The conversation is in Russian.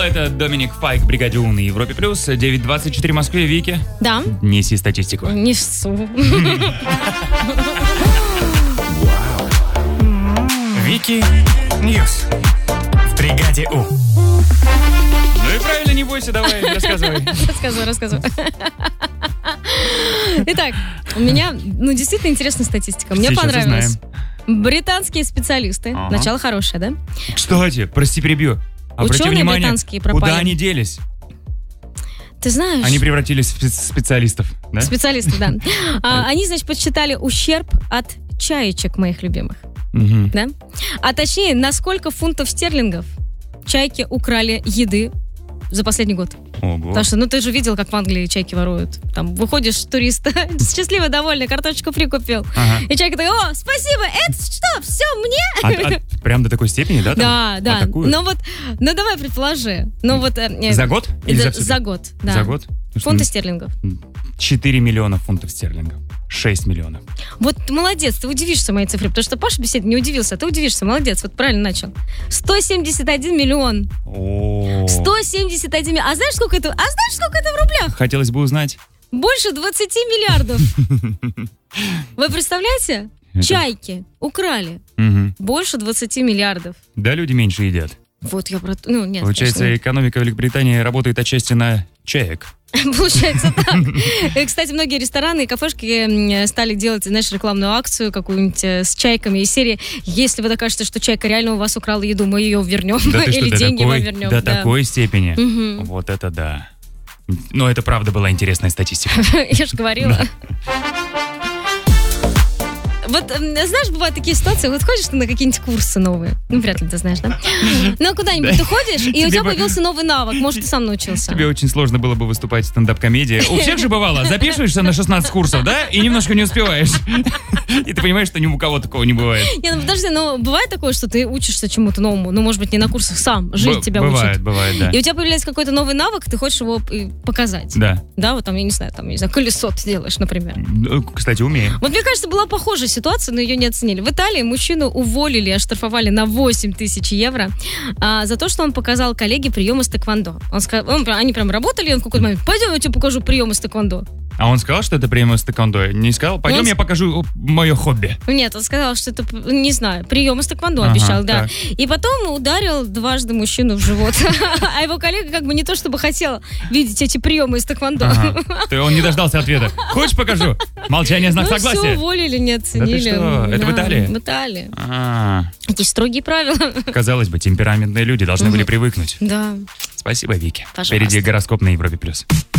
Это Доминик Файк, Бригаде У на Европе+. 9:24 в Москве. Вики, Да. неси статистику. Несу. Вики Ньюс в Бригаде У. Ну и правильно, не бойся, давай, рассказывай. Рассказывай. Итак, у меня, действительно интересная статистика. Мне Сейчас понравилось. узнаем. Британские специалисты. Ага. Начало хорошее, да? Кстати, прости, перебью. Обрати Ученые внимание, британские пропали. куда они делись? Ты знаешь... Они превратились в специалистов, да? Специалисты, да. Они, значит, подсчитали ущерб от чаечек моих любимых. Мгм. Да? А точнее, на сколько фунтов стерлингов чайки украли еды за последний год. Ого. Потому что, ты же видел, как в Англии чайки воруют. Там выходишь, турист, счастливо, довольный, картошечку фри купил. Ага. И чайка такая: о, спасибо, это что, все мне? Прям до такой степени, да? там? Да. А какую? Давай предположи. За год? Или за всю? За год, да. За год? Фунты стерлингов. 4 миллиона фунтов стерлингов. 6 миллионов. Вот молодец, ты удивишься моей цифре, потому что Паша беседы не удивился, ты удивишься, молодец, вот правильно начал. 171 миллион. О. 171 миллион. А знаешь, сколько это в рублях? Хотелось бы узнать. Больше 20 миллиардов. Вы представляете? Это- Чайки украли Мгм. больше 20 миллиардов. Да, люди меньше едят. Вот я про... нет, Получается, конечно, экономика Великобритании работает отчасти на чаек. нет. Получается так. И, кстати, многие рестораны и кафешки стали делать, знаешь, рекламную акцию какую-нибудь с чайками из серии: если вы докажете, что чайка реально у вас украла еду, мы ее вернем. Да ты что, Или деньги вам вернем. до Да. такой степени? Мгм. Вот это да. Но это правда была интересная статистика. Я же говорила. Вот, знаешь, бывают такие ситуации, вот ходишь ты на какие-нибудь курсы новые, вряд ли ты знаешь, да? Но куда-нибудь ты ходишь, и у Тебе тебя бы- появился новый навык, может, ты сам научился. Тебе очень сложно было бы выступать в стендап-комедии. У всех же бывало, записываешься на 16 курсов, да, и немножко не успеваешь. И ты понимаешь, что ни у кого такого не бывает. Не, подожди, бывает такое, что ты учишься чему-то новому, может быть, не на курсах, сам, жизнь тебя учит. Бывает, да. И у тебя появляется какой-то новый навык, ты хочешь его показать. Да. Да, вот там, я не знаю, колесо ты делаешь, например. Кстати, умеем. Вот мне кажется, была похожая ситуация, но ее не оценили. В Италии мужчину уволили, оштрафовали на 8 тысяч евро за то, что он показал коллеге приемы с тэквондо. Они прям работали, и он в какой-то момент: пойдем, я тебе покажу приемы с тэквондо. А он сказал, что это приемы с тэквондо? Не сказал? Пойдем, Он я покажу мое хобби. Нет, он сказал, что это, не знаю, приемы с тэквондо Ага, обещал, да. так. И потом ударил дважды мужчину в живот. А его коллега как бы не то чтобы хотел видеть эти приемы из тэквондо. Ага. Он не дождался ответа. Хочешь, покажу? Молчание, знак Все согласия. уволили, не оценили. что? Это в Италии? В Италии. А, Эти строгие правила. казалось бы, темпераментные люди должны были привыкнуть. Да. Спасибо, Вики. Пожалуйста. Впереди гороскоп на Европе+.